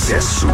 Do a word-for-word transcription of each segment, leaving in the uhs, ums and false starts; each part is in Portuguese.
Sucesso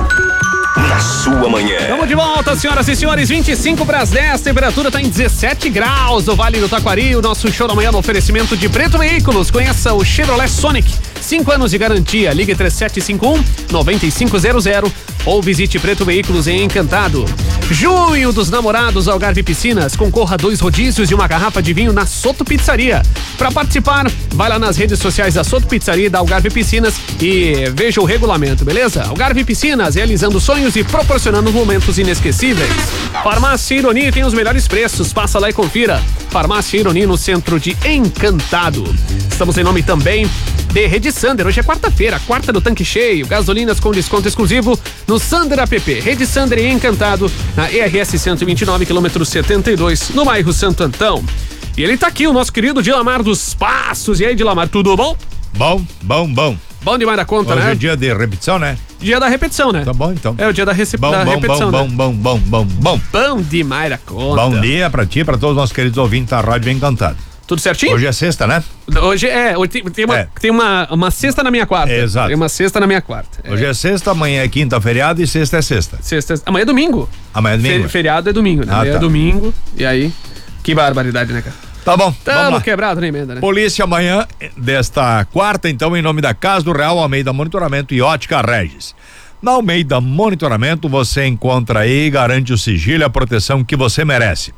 na sua manhã. Vamos de volta, senhoras e senhores, vinte e cinco para as dez, temperatura está em dezessete graus, o Vale do Taquari, o nosso show da manhã no oferecimento de Preto Veículos, conheça o Chevrolet Sonic, cinco anos de garantia, ligue três sete cinco um, nove cinco zero zero ou visite Preto Veículos em Encantado. Junho dos Namorados, Algarve Piscinas, concorra a dois rodízios e uma garrafa de vinho na Soto Pizzaria. Para participar, vai lá nas redes sociais da Soto Pizzaria e da Algarve Piscinas e veja o regulamento, beleza? Algarve Piscinas, realizando sonhos e proporcionando momentos inesquecíveis. Farmácia Ironi tem os melhores preços, passa lá e confira. Farmácia Ironi no centro de Encantado. Estamos em nome também de Rede Sander, hoje é quarta-feira, quarta do tanque cheio, gasolinas com desconto exclusivo no Sander App. Rede Sander em Encantado, na E R S cento e vinte e nove, quilômetro setenta e dois, no bairro Santo Antão. E ele tá aqui, o nosso querido Dilamar dos Passos. E aí, Dilamar, tudo bom? Bom, bom, bom. Bom demais da conta, hoje né? Hoje é dia de repetição, né? Dia da repetição, né? Tá bom, então. É o dia da, rece... bom, da bom, repetição, bom, né? Bom, bom, bom, bom, bom. Bom demais da conta. Bom dia pra ti e pra todos os nossos queridos ouvintes da Rádio Encantado. Tudo certinho? Hoje é sexta, né? Hoje é, hoje tem, tem, uma, é. tem uma, uma sexta na minha quarta. É, exato. Tem uma sexta na minha quarta. Hoje é, é sexta, amanhã é quinta, feriado e sexta é sexta. Sexta, amanhã é domingo. Amanhã é domingo? Fe, feriado é domingo, né? Ah, amanhã tá. é domingo, e aí, que barbaridade, né, cara? Tá bom, Tamo vamos lá. quebrado na emenda, né? Polícia amanhã desta quarta, então, em nome da Casa do Real, Almeida Monitoramento e Ótica Regis. Na Almeida Monitoramento você encontra aí e garante o sigilo e a proteção que você merece.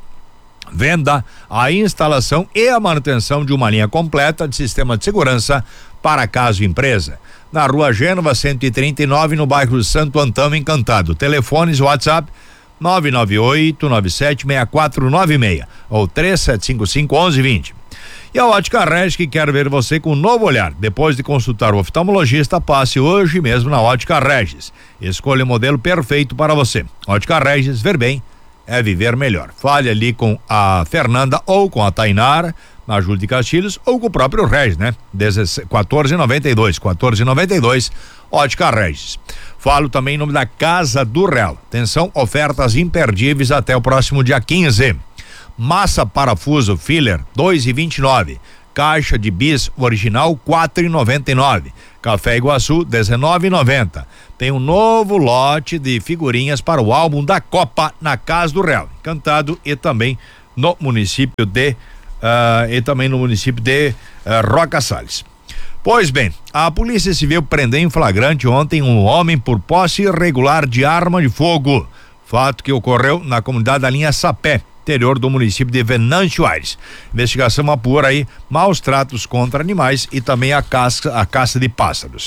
Venda, a instalação e a manutenção de uma linha completa de sistema de segurança para casa e empresa. Na Rua Gênova cento e trinta e nove, no bairro Santo Antão, Encantado. Telefones WhatsApp nove nove oito nove sete seis quatro nove seis ou três sete cinco cinco, um um dois zero. E a Ótica Regis, que quer ver você com um novo olhar. Depois de consultar o oftalmologista, passe hoje mesmo na Ótica Regis. Escolha o modelo perfeito para você. Ótica Regis, ver bem é viver melhor. Fale ali com a Fernanda ou com a Tainara, na Júlio de Castilhos, ou com o próprio Regis, né? quatorze e noventa e dois, quatorze e noventa e dois, Ótica Regis. Falo também em nome da Casa do Real. Atenção, ofertas imperdíveis até o próximo dia quinze. Massa parafuso filler dois e vinte e nove. Caixa de bis original quatro e noventa e nove. Café Iguaçu dezenove e noventa. Tem um novo lote de figurinhas para o álbum da Copa na Casa do Real, Encantado, e também no município de uh, e também no município de uh, Roca Salles. Pois bem, a Polícia Civil prendeu em flagrante ontem um homem por posse irregular de arma de fogo. Fato que ocorreu na comunidade da linha Sapé, interior do município de Venâncio Aires. Investigação apura aí maus tratos contra animais e também a caça, a caça de pássaros.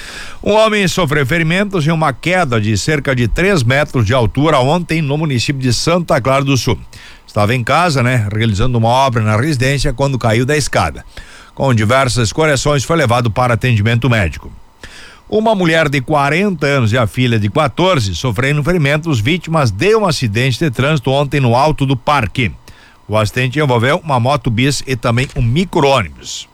Um homem sofreu ferimentos em uma queda de cerca de três metros de altura ontem no município de Santa Clara do Sul. Estava em casa, né, realizando uma obra na residência quando caiu da escada. Com diversas escoriações, foi levado para atendimento médico. Uma mulher de quarenta anos e a filha de quatorze sofreram ferimentos, vítimas de um acidente de trânsito ontem no Alto do Parque. O acidente envolveu uma moto bis e também um micro-ônibus.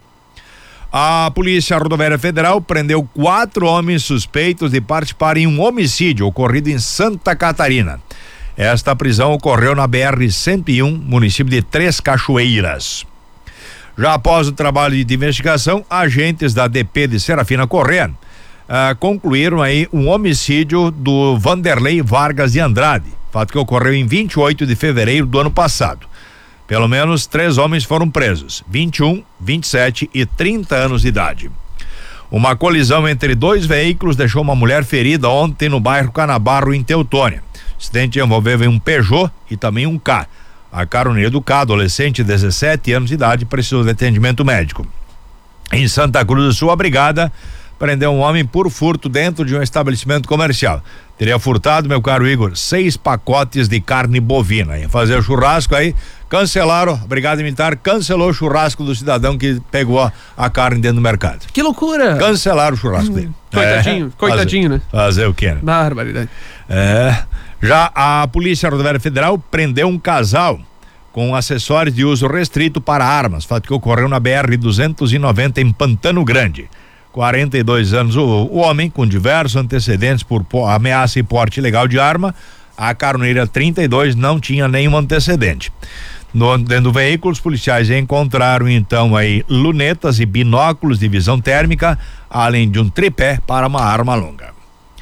A Polícia Rodoviária Federal prendeu quatro homens suspeitos de participar em um homicídio ocorrido em Santa Catarina. Esta prisão ocorreu na B R cento e um, município de Três Cachoeiras. Já após o trabalho de investigação, agentes da D P de Serafina Corrêa Uh, concluíram aí um homicídio do Vanderlei Vargas de Andrade, fato que ocorreu em vinte e oito de fevereiro do ano passado. Pelo menos três homens foram presos, vinte e um, vinte e sete e trinta anos de idade. Uma colisão entre dois veículos deixou uma mulher ferida ontem no bairro Canabarro, em Teutônia. O acidente envolveu um Peugeot e também um K. A caroneira do K, adolescente de dezessete anos de idade, precisou de atendimento médico. Em Santa Cruz do Sul, a brigada prendeu um homem por furto dentro de um estabelecimento comercial. Teria furtado, meu caro Igor, seis pacotes de carne bovina. Ia fazer o churrasco aí, cancelaram, a Brigada Militar cancelou o churrasco do cidadão que pegou a, a carne dentro do mercado. Que loucura! Cancelaram o churrasco hum, dele. Coitadinho, é, coitadinho, fazer, né? Fazer o quê, né? Barbaridade. É, já a Polícia Rodoviária Federal prendeu um casal com acessórios de uso restrito para armas, fato que ocorreu na B R duzentos e noventa em Pantano Grande. quarenta e dois anos, o, o homem com diversos antecedentes por po, ameaça e porte ilegal de arma. A caroneira trinta e dois não tinha nenhum antecedente. No, dentro do veículo, os policiais encontraram então aí lunetas e binóculos de visão térmica, além de um tripé para uma arma longa.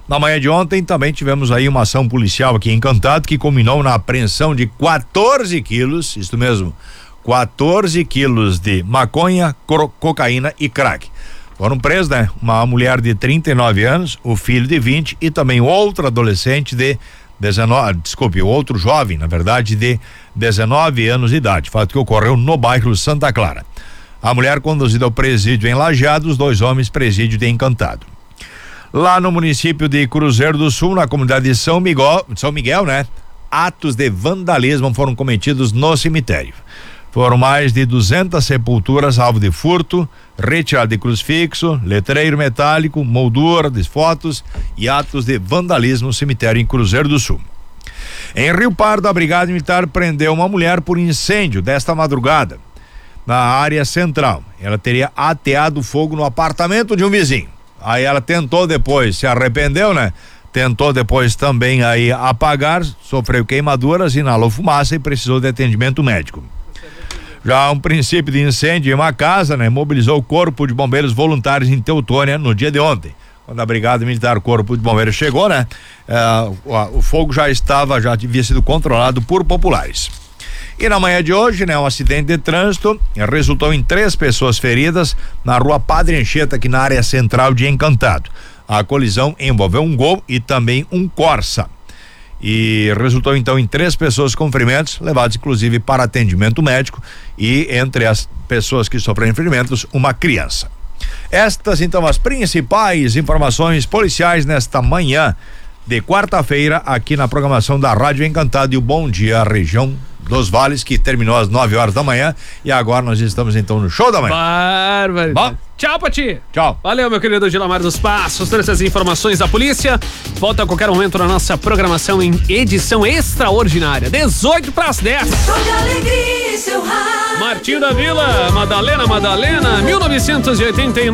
Na manhã de ontem também tivemos aí uma ação policial aqui em Encantado que culminou na apreensão de quatorze quilos, isso mesmo, quatorze quilos de maconha, cro- cocaína e crack. Foram presos, né? Uma mulher de trinta e nove anos, o filho de vinte e também outro adolescente de dezenove, desculpe, outro jovem, na verdade, de dezenove anos de idade. Fato que ocorreu no bairro Santa Clara. A mulher conduzida ao presídio em Lajeado, os dois homens presídio de Encantado. Lá no município de Cruzeiro do Sul, na comunidade de São Miguel, São Miguel, né? Atos de vandalismo foram cometidos no cemitério. Foram mais de duzentas sepulturas alvo de furto, retirada de crucifixo, letreiro metálico, moldura de fotos e atos de vandalismo no cemitério em Cruzeiro do Sul. Em Rio Pardo, a Brigada Militar prendeu uma mulher por incêndio desta madrugada na área central. Ela teria ateado fogo no apartamento de um vizinho. Aí ela tentou depois, se arrependeu, né? Tentou depois também aí apagar, sofreu queimaduras, inalou fumaça e precisou de atendimento médico. Já um princípio de incêndio em uma casa, né? Mobilizou o Corpo de Bombeiros Voluntários em Teutônia no dia de ontem. Quando a Brigada Militar, o Corpo de Bombeiros chegou, né? É, o, o fogo já estava, já havia sido controlado por populares. E na manhã de hoje, né, um acidente de trânsito resultou em três pessoas feridas na rua Padre Anchieta, aqui na área central de Encantado. A colisão envolveu um Gol e também um Corsa. E resultou então em três pessoas com ferimentos, levados inclusive para atendimento médico, e entre as pessoas que sofreram ferimentos, uma criança. Estas então as principais informações policiais nesta manhã de quarta-feira aqui na programação da Rádio Encantado e o Bom Dia Região dos Vales, que terminou às nove horas da manhã e agora nós estamos então no show da manhã. Bárbaro. Bom. Tchau, Pati. Tchau. Valeu, meu querido Gilamar dos Passos, todas essas informações da polícia. Volta a qualquer momento na nossa programação em edição extraordinária, dezoito para as dez. Toda alegria em seu rádio. Martinho da Vila, Madalena, Madalena, mil novecentos e oitenta e nove.